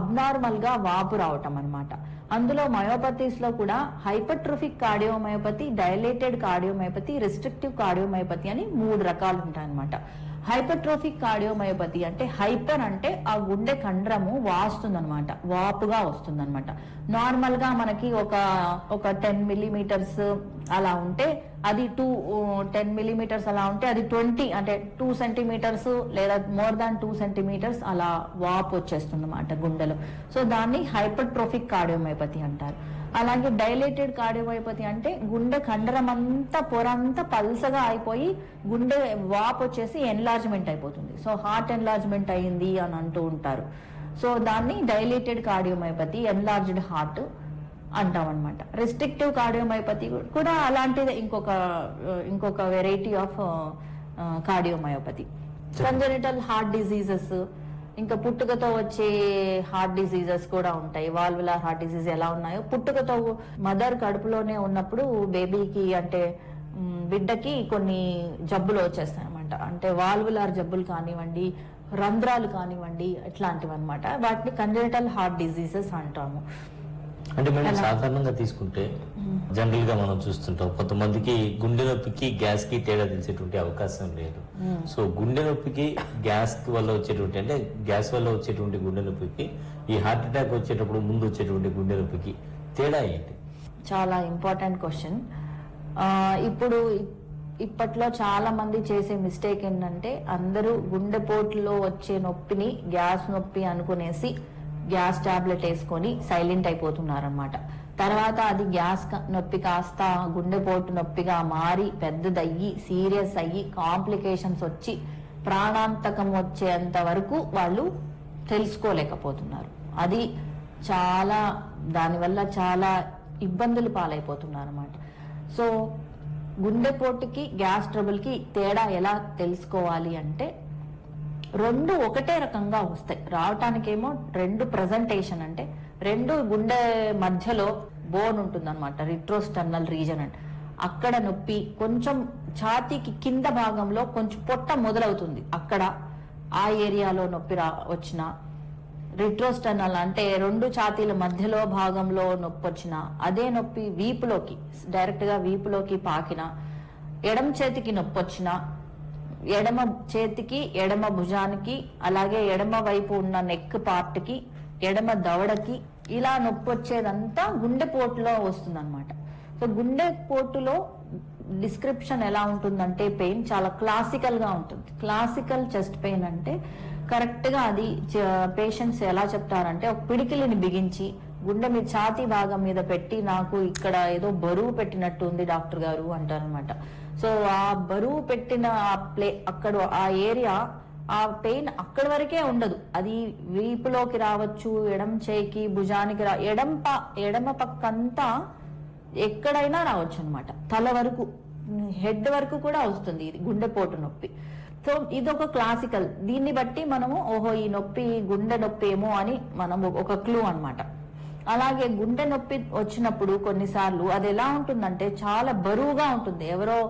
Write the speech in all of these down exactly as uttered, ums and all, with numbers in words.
Abnormal గా వాపు రావటం అన్నమాట. అందులో మయోపతీస్ లో కూడా hypertrophic cardiomyopathy, dilated cardiomyopathy, restrictive cardiomyopathy అని మూడు రకాలు ఉంటాయన్నమాట. హైపర్ట్రోఫిక్ కార్డియోమయోపతి అంటే హైపర్ అంటే ఆ గుండె కండరము వాస్తుందన్నమాట, వాపుగా వస్తుందన్నమాట. నార్మల్ గా మనకి ఒక ఒక టెన్ మిల్లీమీటర్స్ అలా ఉంటే అది టూ టెన్ మిల్లీమీటర్స్ అలా ఉంటే అది ట్వంటీ అంటే టూ సెంటీమీటర్స్ లేదా మోర్ దాన్ టూ సెంటీమీటర్స్ అలా వాపు వచ్చేస్తుంది అన్నమాట గుండెలో. సో దాన్ని హైపర్ట్రోఫిక్ కార్డియోమయోపతి అంటారు. అలాగే డైలేటెడ్ కార్డియోమయోపతి అంటే గుండె కండరం అంతా పొరంతా పల్సగా అయిపోయి గుండె వాపు వచ్చేసి ఎన్లార్జ్మెంట్ అయిపోతుంది. సో హార్ట్ ఎన్లార్జ్మెంట్ అయ్యింది అని అంటూ ఉంటారు. సో దాన్ని డైలేటెడ్ కార్డియోమయోపతి, ఎన్లార్జ్డ్ హార్ట్ అంటాం అనమాట. రెస్ట్రిక్టివ్ కార్డియోమయోపతి కూడా అలాంటిది ఇంకొక ఇంకొక variety of cardiomyopathy. Congenital heart diseases, ఇంకా పుట్టుకతో వచ్చే హార్ట్ డిజీజెస్ కూడా ఉంటాయి. వాల్వులార్ హార్ట్ డిజీజ్ ఎలా ఉన్నాయో పుట్టుకతో మదర్ కడుపులోనే ఉన్నప్పుడు బేబీకి అంటే బిడ్డకి కొన్ని జబ్బులు వచ్చేస్తాయి అనమాట. అంటే వాల్వులార్ జబ్బులు కానివ్వండి, రంధ్రాలు కానివ్వండి, ఇట్లాంటివి అనమాట. వాటిని కంజనిటల్ హార్ట్ డిజీజెస్ అంటాము. అంటే మేడం సాధారణంగా తీసుకుంటే జనరల్ గా మనం చూస్తుంటాం కొంతమందికి గుండె నొప్పికి గ్యాస్ కి తేడా తెలిసేటువంటి అవకాశం లేదు. సో గుండె నొప్పికి గ్యాస్ వల్ల వచ్చేటువంటి అంటే గ్యాస్ వల్ల వచ్చేటువంటి గుండె నొప్పికి ఈ హార్ట్ అటాక్ వచ్చేటప్పుడు ముందు వచ్చేటువంటి గుండె నొప్పికి తేడా ఏంటి? చాలా ఇంపార్టెంట్ క్వశ్చన్. ఇప్పుడు ఇప్పట్లో చాలా మంది చేసే మిస్టేక్ ఏంటంటే అందరూ గుండెపోటులో వచ్చే నొప్పిని గ్యాస్ నొప్పి అనుకునేసి గ్యాస్ టాబ్లెట్ వేసుకొని సైలెంట్ అయిపోతున్నారనమాట. తర్వాత అది గ్యాస్ నొప్పి కాస్త గుండెపోటు నొప్పిగా మారి పెద్దదయ్యి సీరియస్ అయ్యి కాంప్లికేషన్స్ వచ్చి ప్రాణాంతకం వచ్చేంత వరకు వాళ్ళు తెలుసుకోలేకపోతున్నారు. అది చాలా దానివల్ల చాలా ఇబ్బందులు పాలైపోతున్నారు అనమాట. సో గుండెపోటుకి గ్యాస్ ట్రబుల్ కి తేడా ఎలా తెలుసుకోవాలి అంటే రెండు ఒకటే రకంగా వస్తాయి. రావటానికేమో రెండు ప్రజెంటేషన్ అంటే రెండు గుండె మధ్యలో బోన్ ఉంటుంది అనమాట, రిట్రోస్టర్నల్ రీజన్ అంటే అక్కడ నొప్పి కొంచెం ఛాతీకి కింద భాగంలో కొంచెం పొట్ట మొదలవుతుంది, అక్కడ ఆ ఏరియాలో నొప్పి రా వచ్చిన రిట్రోస్టర్నల్ అంటే రెండు ఛాతీల మధ్యలో భాగంలో నొప్పి వచ్చిన అదే నొప్పి వీపులోకి డైరెక్ట్ గా వీపులోకి పాకిన, ఎడమ చేతికి నొప్పి వచ్చిన ఎడమ చేతికి ఎడమ భుజానికి అలాగే ఎడమ వైపు ఉన్న నెక్ పార్ట్ కి ఎడమ దవడకి ఇలా నొప్పి వచ్చేదంతా గుండెపోటులో వస్తుంది అనమాట. సో గుండెపోటులో డిస్క్రిప్షన్ ఎలా ఉంటుందంటే పెయిన్ చాలా క్లాసికల్ గా ఉంటుంది. క్లాసికల్ చెస్ట్ పెయిన్ అంటే కరెక్ట్ గా అది పేషెంట్స్ ఎలా చెప్తారంటే ఒక పిడికిలిని బిగించి గుండె మీద ఛాతీ భాగం మీద పెట్టి నాకు ఇక్కడ ఏదో బరువు పెట్టినట్టు ఉంది డాక్టర్ గారు అంటారనమాట. సో ఆ బరువు పెట్టిన ఆ ప్లే అక్కడ ఆ ఏరియా ఆ పెయిన్ అక్కడి వరకే ఉండదు, అది వీపులోకి రావచ్చు, ఎడమ చేయికి భుజానికి రా ఎడమ ఎడమ పక్కంతా ఎక్కడైనా రావచ్చు అనమాట, తల వరకు హెడ్ వరకు కూడా వస్తుంది ఇది గుండెపోటు నొప్పి. సో ఇది ఒక క్లాసికల్. దీన్ని బట్టి మనము ఓహో ఈ నొప్పి గుండె నొప్పి ఏమో అని మనం ఒక క్లూ అనమాట. అలాగే గుండె నొప్పి వచ్చినప్పుడు కొన్నిసార్లు అది ఎలా ఉంటుందంటే చాలా బరువుగా ఉంటుంది, ఎవరో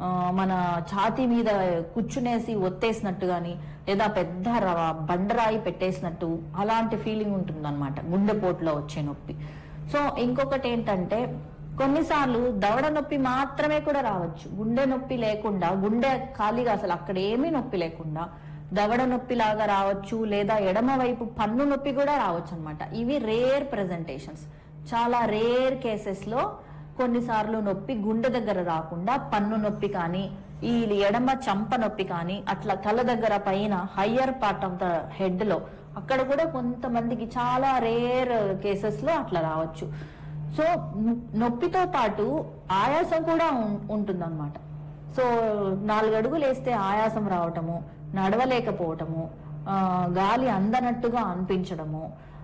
మన ఛాతీ మీద కూర్చునేసి ఒత్తేసినట్టు గాని లేదా పెద్ద బండరాయి పెట్టేసినట్టు అలాంటి ఫీలింగ్ ఉంటుంది అనమాట గుండెపోటులో వచ్చే నొప్పి. సో ఇంకొకటి ఏంటంటే కొన్నిసార్లు దవడ నొప్పి మాత్రమే కూడా రావచ్చు, గుండె నొప్పి లేకుండా గుండె ఖాళీగా అసలు అక్కడ ఏమీ నొప్పి లేకుండా దవడ నొప్పి లాగా రావచ్చు, లేదా ఎడమ వైపు పన్ను నొప్పి కూడా రావచ్చు అనమాట. ఇవి రేర్ ప్రెజెంటేషన్స్. చాలా రేర్ కేసెస్ లో కొన్నిసార్లు నొప్పి గుండె దగ్గర రాకుండా పన్ను నొప్పి కానీ ఈ ఎడమ చంప నొప్పి కానీ అట్లా తల దగ్గర పైన higher part of the head లో అక్కడ కూడా కొంతమందికి చాలా రేర్ కేసెస్ లో అట్లా రావచ్చు. సో నొప్పితో పాటు ఆయాసం కూడా ఉంటుందన్నమాట. సో నాలుగు అడుగులు వేస్తే ఆయాసం రావటము, నడవలేకపోవటము, గాలి అందనట్టుగా అనిపించడము,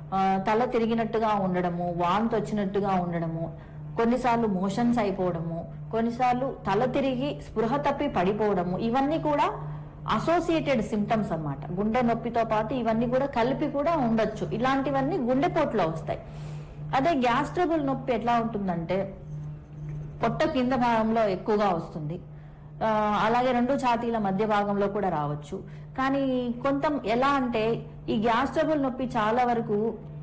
తల తిరిగినట్టుగా ఉండడము, వాంతి వచ్చినట్టుగా ఉండడము, కొన్నిసార్లు మోషన్స్ అయిపోవడము, కొన్నిసార్లు తల తిరిగి స్పృహ తప్పి పడిపోవడము, ఇవన్నీ కూడా అసోసియేటెడ్ సిమ్టమ్స్ అన్నమాట. గుండె నొప్పితో పాటు ఇవన్నీ కూడా కలిపి కూడా ఉండొచ్చు. ఇలాంటివన్నీ గుండెపోటులో వస్తాయి. అదే గ్యాస్ ట్రబుల్ నొప్పి ఎట్లా ఉంటుందంటే పొట్ట కింద భాగంలో ఎక్కువగా వస్తుంది, అలాగే రెండు ఛాతీల మధ్య భాగంలో కూడా రావచ్చు. కానీ కొంత ఎలా అంటే ఈ గ్యాస్ ట్రబుల్ నొప్పి చాలా వరకు